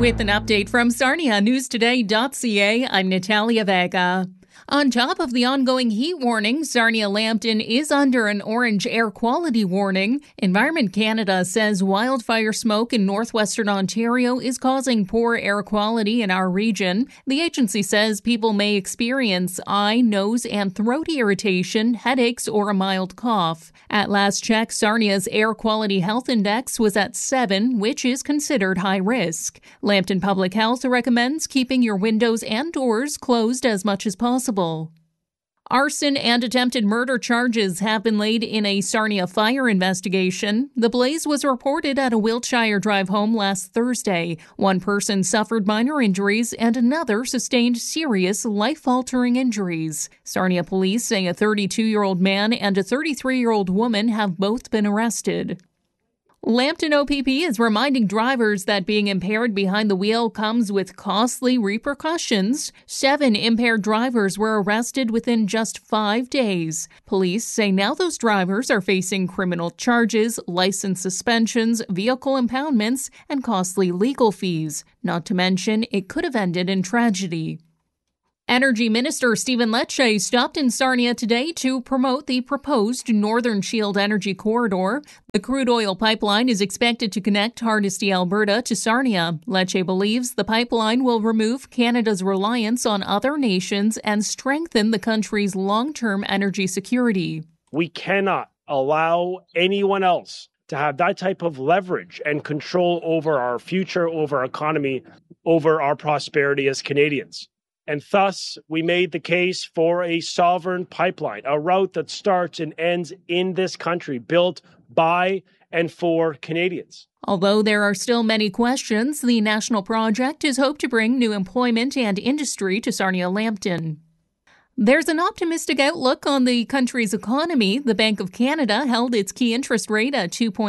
With an update from SarniaNewsToday.ca, I'm Natalia Vega. On top of the ongoing heat warning, Sarnia-Lambton is under an orange air quality warning. Environment Canada says wildfire smoke in northwestern Ontario is causing poor air quality in our region. The agency says people may experience eye, nose, and throat irritation, headaches, or a mild cough. At last check, Sarnia's Air Quality Health Index was at 7, which is considered high risk. Lambton Public Health recommends keeping your windows and doors closed as much as possible. Arson and attempted murder charges have been laid in a Sarnia fire investigation. The blaze was reported at a Wiltshire Drive home last Thursday. One person suffered minor injuries and another sustained serious life-altering injuries. Sarnia police say a 32-year-old man and a 33-year-old woman have both been arrested. Lambton OPP is reminding drivers that being impaired behind the wheel comes with costly repercussions. 7 impaired drivers were arrested within just 5 days. Police say now those drivers are facing criminal charges, license suspensions, vehicle impoundments, and costly legal fees. Not to mention, it could have ended in tragedy. Energy Minister Stephen Lecce stopped in Sarnia today to promote the proposed Northern Shield Energy Corridor. The crude oil pipeline is expected to connect Hardisty, Alberta to Sarnia. Lecce believes the pipeline will remove Canada's reliance on other nations and strengthen the country's long-term energy security. We cannot allow anyone else to have that type of leverage and control over our future, over our economy, over our prosperity as Canadians. And thus, we made the case for a sovereign pipeline, a route that starts and ends in this country, built by and for Canadians. Although there are still many questions, the national project is hoped to bring new employment and industry to Sarnia-Lambton. There's an optimistic outlook on the country's economy. The Bank of Canada held its key interest rate at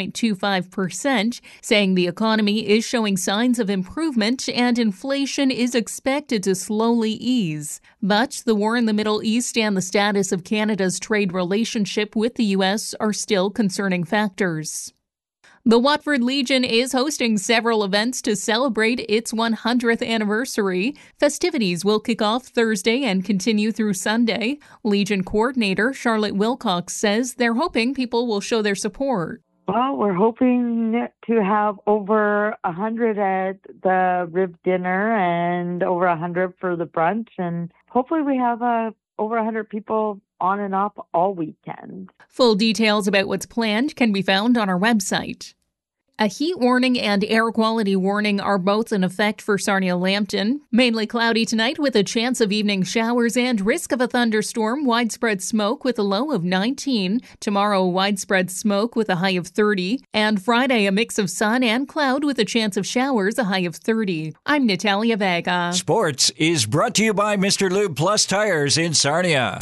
2.25%, saying the economy is showing signs of improvement and inflation is expected to slowly ease. But the war in the Middle East and the status of Canada's trade relationship with the U.S. are still concerning factors. The Watford Legion is hosting several events to celebrate its 100th anniversary. Festivities will kick off Thursday and continue through Sunday. Legion coordinator Charlotte Wilcox says they're hoping people will show their support. Well, we're hoping to have over 100 at the rib dinner and over 100 for the brunch. And hopefully we have over 100 people on and off all weekend. Full details about what's planned can be found on our website. A heat warning and air quality warning are both in effect for Sarnia-Lambton. Mainly cloudy tonight with a chance of evening showers and risk of a thunderstorm. Widespread smoke with a low of 19. Tomorrow, widespread smoke with a high of 30. And Friday, a mix of sun and cloud with a chance of showers, a high of 30. I'm Natalia Vega. Sports is brought to you by Mr. Lube Plus Tires in Sarnia.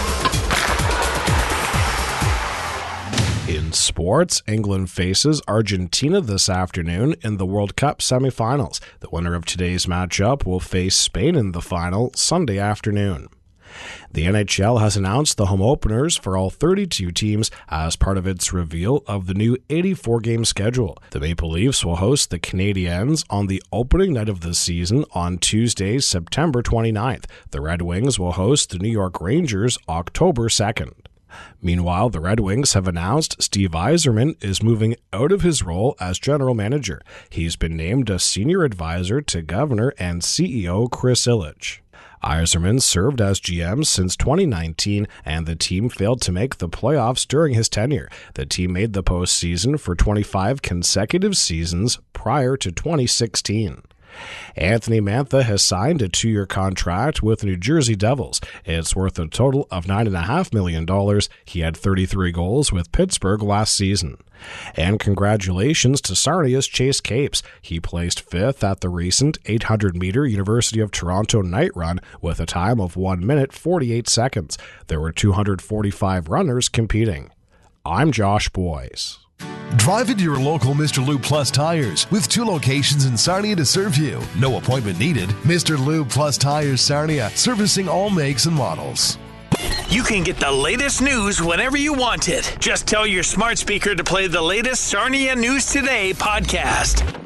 In sports, England faces Argentina this afternoon in the World Cup semifinals. The winner of today's matchup will face Spain in the final Sunday afternoon. The NHL has announced the home openers for all 32 teams as part of its reveal of the new 84-game schedule. The Maple Leafs will host the Canadiens on the opening night of the season on Tuesday, September 29th. The Red Wings will host the New York Rangers October 2nd. Meanwhile, the Red Wings have announced Steve Yzerman is moving out of his role as general manager. He's been named a senior advisor to Governor and CEO Chris Ilitch. Yzerman served as GM since 2019, and the team failed to make the playoffs during his tenure. The team made the postseason for 25 consecutive seasons prior to 2016. Anthony Mantha has signed a 2-year contract with the New Jersey Devils. It's worth a total of $9.5 million. He had 33 goals with Pittsburgh last season. And congratulations to Sarnia's Chase Capes. He placed 5th at the recent 800-meter University of Toronto night run with a time of 1 minute 48 seconds. There were 245 runners competing. I'm Josh Boyce. Drive into your local Mr. Lube Plus Tires with 2 locations in Sarnia to serve you. No appointment needed. Mr. Lube Plus Tires Sarnia, servicing all makes and models. You can get the latest news whenever you want it. Just tell your smart speaker to play the latest Sarnia News Today podcast.